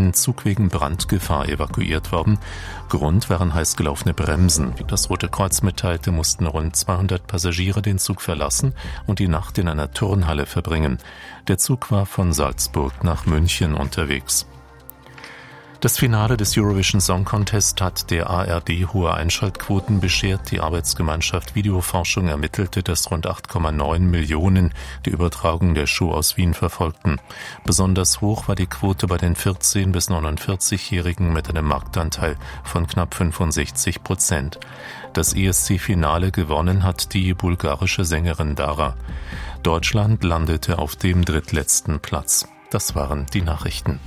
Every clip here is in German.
ein Zug wegen Brandgefahr evakuiert worden. Grund waren heiß gelaufene Bremsen. Wie das Rote Kreuz mitteilte, mussten rund 200 Passagiere den Zug verlassen und die Nacht in einer Turnhalle verbringen. Der Zug war von Salzburg nach München unterwegs. Das Finale des Eurovision Song Contest hat der ARD hohe Einschaltquoten beschert. Die Arbeitsgemeinschaft Videoforschung ermittelte, dass rund 8,9 Millionen die Übertragung der Show aus Wien verfolgten. Besonders hoch war die Quote bei den 14- bis 49-Jährigen mit einem Marktanteil von knapp 65%. Das ESC-Finale gewonnen hat die bulgarische Sängerin Dara. Deutschland landete auf dem drittletzten Platz. Das waren die Nachrichten.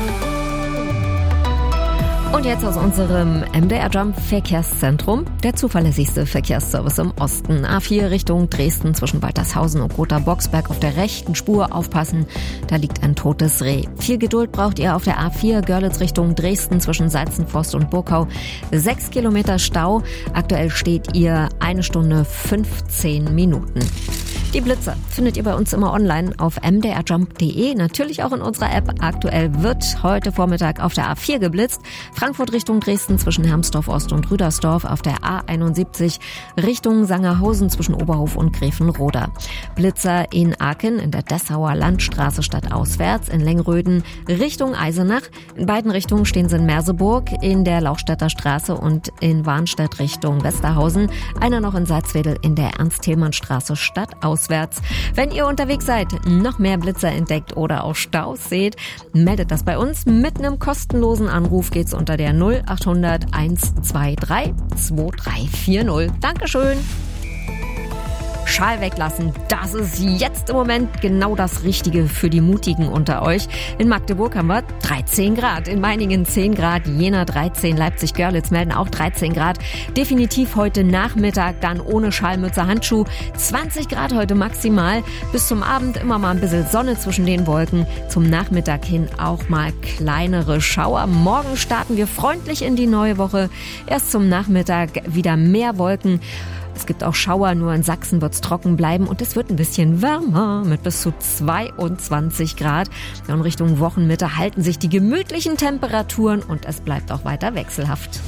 Und jetzt aus unserem MDR Jump Verkehrszentrum. Der zuverlässigste Verkehrsservice im Osten. A4 Richtung Dresden zwischen Waltershausen und Gotha-Boxberg auf der rechten Spur aufpassen. Da liegt ein totes Reh. Viel Geduld braucht ihr auf der A4 Görlitz Richtung Dresden zwischen Salzenforst und Burkau. 6 Kilometer Stau. Aktuell steht ihr 1 Stunde 15 Minuten. Die Blitzer findet ihr bei uns immer online auf mdrjump.de, natürlich auch in unserer App. Aktuell wird heute Vormittag auf der A4 geblitzt. Frankfurt Richtung Dresden zwischen Hermsdorf Ost und Rüdersdorf, auf der A71 Richtung Sangerhausen zwischen Oberhof und Grevenroda. Blitzer in Aachen in der Dessauer Landstraße stadtauswärts, in Lengröden Richtung Eisenach. In beiden Richtungen stehen sie in Merseburg, in der Lauchstädter Straße und in Warnstedt Richtung Westerhausen. Einer noch in Salzwedel in der Ernst-Thälmann-Straße stadtauswärts. Wenn ihr unterwegs seid, noch mehr Blitzer entdeckt oder auch Staus seht, meldet das bei uns. Mit einem kostenlosen Anruf geht's unter der 0800 123 2340. Dankeschön. Schal weglassen, das ist jetzt im Moment genau das Richtige für die Mutigen unter euch. In Magdeburg haben wir 13 Grad, in Meiningen 10 Grad, Jena 13, Leipzig, Görlitz melden auch 13 Grad. Definitiv heute Nachmittag dann ohne Schalmütze, Handschuh, 20 Grad heute maximal. Bis zum Abend immer mal ein bisschen Sonne zwischen den Wolken. Zum Nachmittag hin auch mal kleinere Schauer. Morgen starten wir freundlich in die neue Woche. Erst zum Nachmittag wieder mehr Wolken. Es gibt auch Schauer, nur in Sachsen wird es trocken bleiben und es wird ein bisschen wärmer mit bis zu 22 Grad. In Richtung Wochenmitte halten sich die gemütlichen Temperaturen und es bleibt auch weiter wechselhaft.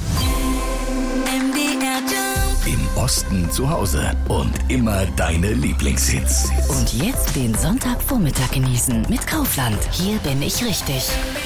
Im Osten zu Hause und immer deine Lieblingshits. Und jetzt den Sonntagvormittag genießen mit Kaufland. Hier bin ich richtig.